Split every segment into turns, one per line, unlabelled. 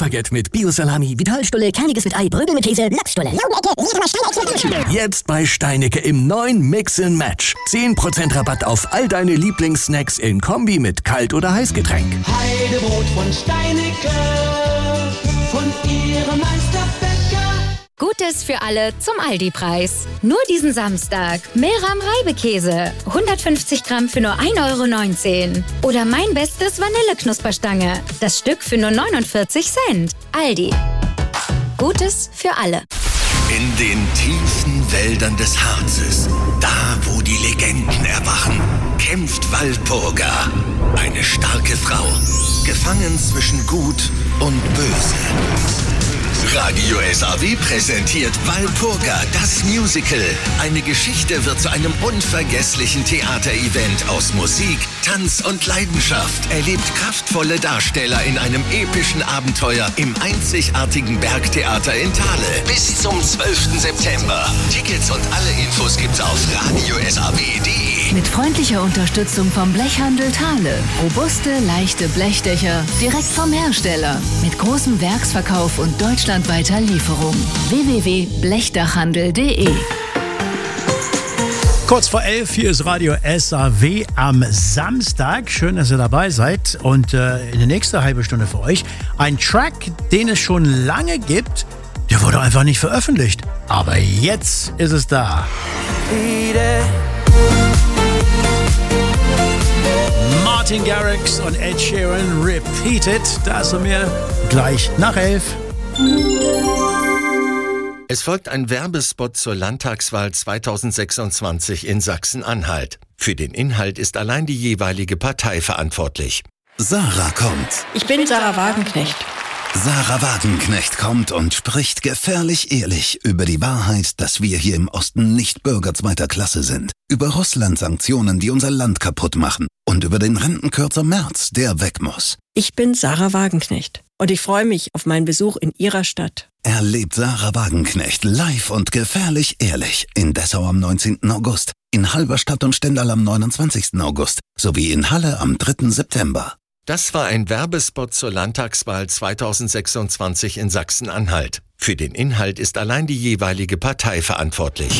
Baguette mit Bio-Salami,
Vitalstulle, Kerniges mit Ei, Brögel mit Käse, Lachsstulle.
Jetzt bei Steinecke im neuen Mix & Match. 10% Rabatt auf all deine Lieblingssnacks in Kombi mit Kalt- oder Heißgetränk.
Heidebrot von Steinecke, von ihrem Meisterbäcker.
Gutes für alle zum Aldi-Preis. Nur diesen Samstag. Meram Reibekäse. 150 Gramm für nur 1,19 €. Oder mein bestes Vanilleknusperstange. Das Stück für nur 49 Cent. Aldi. Gutes für alle.
In den tiefen Wäldern des Harzes, da wo die Legenden erwachen, kämpft Walpurga. Eine starke Frau, gefangen zwischen Gut und Böse. Radio SAW präsentiert Walpurga, das Musical. Eine Geschichte wird zu einem unvergesslichen Theaterevent aus Musik, Tanz und Leidenschaft. Erlebt kraftvolle Darsteller in einem epischen Abenteuer im einzigartigen Bergtheater in Thale. Bis zum 12. September. Tickets und alle Infos gibt's auf radiosaw.de.
Mit freundlicher Unterstützung vom Blechhandel Thale. Robuste, leichte Blechdächer direkt vom Hersteller. Mit großem Werksverkauf und deutschlandweiter Lieferung. www.blechdachhandel.de.
Kurz vor 11, hier ist Radio SAW am Samstag. Schön, dass ihr dabei seid. Und in der nächsten halben Stunde für euch ein Track, den es schon lange gibt. Der wurde einfach nicht veröffentlicht. Aber jetzt ist es da. Martin Garrix und Ed Sheeran, Repeated. Das und mehr gleich nach 11.
Es folgt ein Werbespot zur Landtagswahl 2026 in Sachsen-Anhalt. Für den Inhalt ist allein die jeweilige Partei verantwortlich.
Sarah kommt.
Ich bin Sarah Wagenknecht.
Sarah Wagenknecht kommt und spricht gefährlich ehrlich über die Wahrheit, dass wir hier im Osten nicht Bürger zweiter Klasse sind. Über Russland-Sanktionen, die unser Land kaputt machen. Und über den Rentenkürzer Merz, der weg muss.
Ich bin Sarah Wagenknecht und ich freue mich auf meinen Besuch in Ihrer Stadt.
Erlebt Sarah Wagenknecht live und gefährlich ehrlich in Dessau am 19. August, in Halberstadt und Stendal am 29. August sowie in Halle am 3. September.
Das war ein Werbespot zur Landtagswahl 2026 in Sachsen-Anhalt. Für den Inhalt ist allein die jeweilige Partei verantwortlich.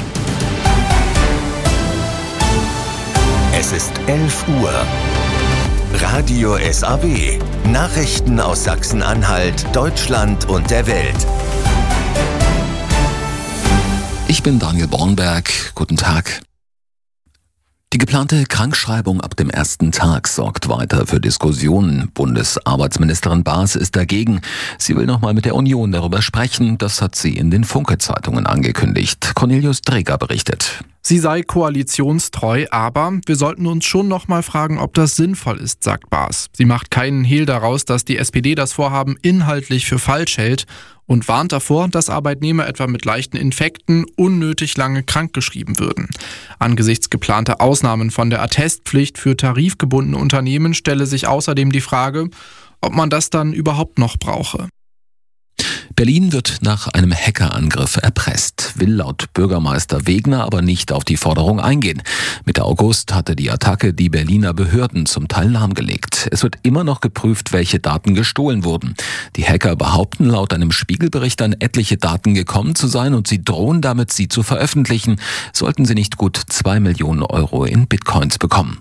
Es ist 11 Uhr. Radio SAW. Nachrichten aus Sachsen-Anhalt, Deutschland und der Welt.
Ich bin Daniel Bornberg. Guten Tag. Die geplante Krankschreibung ab dem ersten Tag sorgt weiter für Diskussionen. Bundesarbeitsministerin Baas ist dagegen. Sie will nochmal mit der Union darüber sprechen. Das hat sie in den Funke-Zeitungen angekündigt. Cornelius Dreger berichtet.
Sie sei koalitionstreu, aber wir sollten uns schon noch mal fragen, ob das sinnvoll ist, sagt Baas. Sie macht keinen Hehl daraus, dass die SPD das Vorhaben inhaltlich für falsch hält und warnt davor, dass Arbeitnehmer etwa mit leichten Infekten unnötig lange krankgeschrieben würden. Angesichts geplanter Ausnahmen von der Attestpflicht für tarifgebundene Unternehmen stelle sich außerdem die Frage, ob man das dann überhaupt noch brauche.
Berlin wird nach einem Hackerangriff erpresst, will laut Bürgermeister Wegner aber nicht auf die Forderung eingehen. Mitte August hatte die Attacke die Berliner Behörden zum Teil lahmgelegt. Es wird immer noch geprüft, welche Daten gestohlen wurden. Die Hacker behaupten laut einem Spiegelbericht an etliche Daten gekommen zu sein und sie drohen damit, sie zu veröffentlichen, sollten sie nicht gut 2 Millionen Euro in Bitcoins bekommen.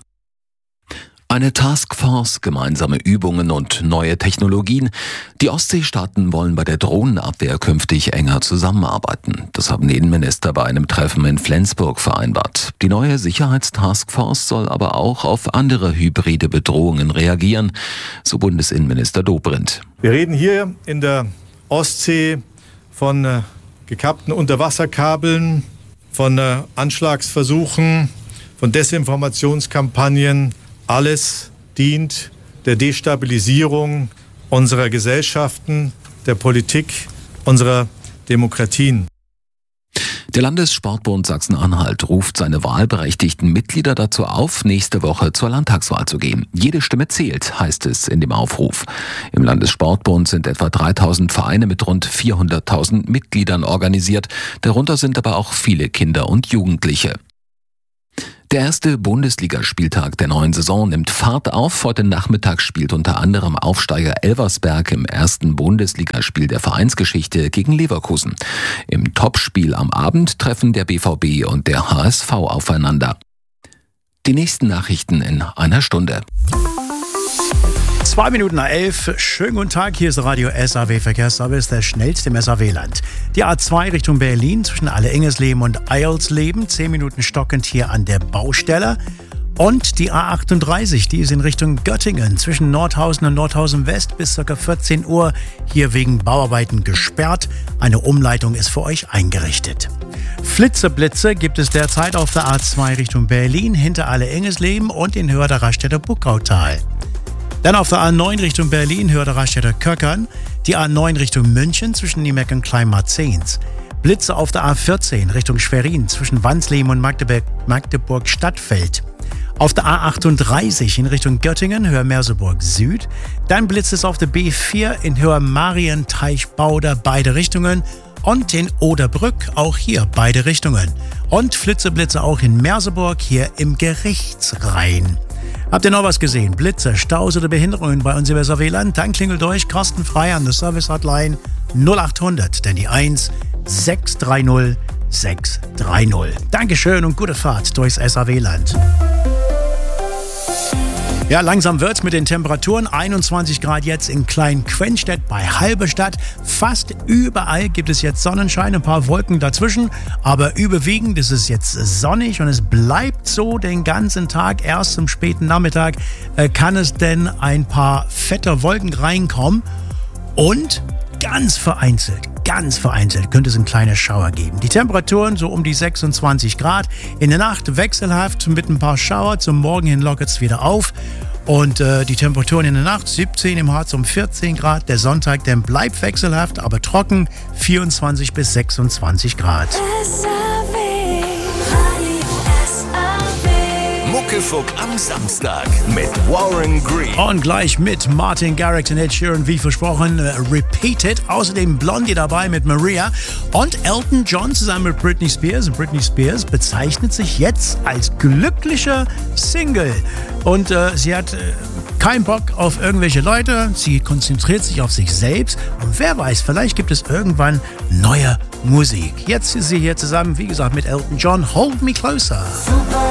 Eine Taskforce, gemeinsame Übungen und neue Technologien. Die Ostseestaaten wollen bei der Drohnenabwehr künftig enger zusammenarbeiten. Das haben die Innenminister bei einem Treffen in Flensburg vereinbart. Die neue Sicherheitstaskforce soll aber auch auf andere hybride Bedrohungen reagieren, so Bundesinnenminister Dobrindt.
Wir reden hier in der Ostsee von gekappten Unterwasserkabeln, von Anschlagsversuchen, von Desinformationskampagnen. Alles dient der Destabilisierung unserer Gesellschaften, der Politik, unserer Demokratien.
Der Landessportbund Sachsen-Anhalt ruft seine wahlberechtigten Mitglieder dazu auf, nächste Woche zur Landtagswahl zu gehen. Jede Stimme zählt, heißt es in dem Aufruf. Im Landessportbund sind etwa 3.000 Vereine mit rund 400.000 Mitgliedern organisiert. Darunter sind aber auch viele Kinder und Jugendliche. Der erste Bundesligaspieltag der neuen Saison nimmt Fahrt auf. Heute Nachmittag spielt unter anderem Aufsteiger Elversberg im ersten Bundesligaspiel der Vereinsgeschichte gegen Leverkusen. Im Topspiel am Abend treffen der BVB und der HSV aufeinander. Die nächsten Nachrichten in einer Stunde.
11:02. Schönen guten Tag, hier ist Radio SAW Verkehrsservice, der schnellste im SAW-Land. Die A2 Richtung Berlin zwischen Alle-Ingesleben und Eilsleben, 10 Minuten stockend hier an der Baustelle. Und die A38, die ist in Richtung Göttingen zwischen Nordhausen und Nordhausen West bis ca. 14 Uhr hier wegen Bauarbeiten gesperrt. Eine Umleitung ist für euch eingerichtet. Flitzeblitze gibt es derzeit auf der A2 Richtung Berlin hinter Alle-Ingesleben und in Hörder-Raststätter Buckautal. Dann auf der A9 Richtung Berlin, Hörder-Raststätter Köckern. Die A9 Richtung München zwischen Niemeck und Kleinmarzehns. Blitze auf der A14 Richtung Schwerin zwischen Wansleben und Magdeburg-Stadtfeld. Auf der A38 in Richtung Göttingen, Höhe Merseburg Süd. Dann blitzt es auf der B4 in Höhe Marienteich-Bauder, beide Richtungen. Und in Oderbrück, auch hier beide Richtungen. Und Flitzeblitze auch in Merseburg, hier im Gerichtsrhein. Habt ihr noch was gesehen? Blitze, Staus oder Behinderungen bei uns im SAW-Land? Dann klingelt durch, kostenfrei an der Service-Hotline 0800, denn die 1 630 630. Dankeschön und gute Fahrt durchs SAW-Land. Ja, langsam wird's mit den Temperaturen. 21 Grad jetzt in Klein-Quenstedt bei Halberstadt. Fast überall gibt es jetzt Sonnenschein, ein paar Wolken dazwischen. Aber überwiegend ist es jetzt sonnig und es bleibt so den ganzen Tag. Erst zum späten Nachmittag kann es denn ein paar fette Wolken reinkommen. Und ganz vereinzelt könnte es einen kleinen Schauer geben. Die Temperaturen so um die 26 Grad. In der Nacht wechselhaft mit ein paar Schauer. Zum Morgen hin lockert es wieder auf. Und die Temperaturen in der Nacht 17 im Harz um 14 Grad. Der Sonntag, der bleibt wechselhaft, aber trocken. 24 bis 26 Grad.
Muckefuck am Samstag mit Warren Green.
Und gleich mit Martin Garrix und Ed Sheeran, wie versprochen, Repeated. Außerdem Blondie dabei mit Maria. Und Elton John zusammen mit Britney Spears. Britney Spears bezeichnet sich jetzt als glücklicher Single. Und sie hat keinen Bock auf irgendwelche Leute. Sie konzentriert sich auf sich selbst. Und wer weiß, vielleicht gibt es irgendwann neue Musik. Jetzt ist sie hier zusammen, wie gesagt, mit Elton John. Hold Me Closer.
Super.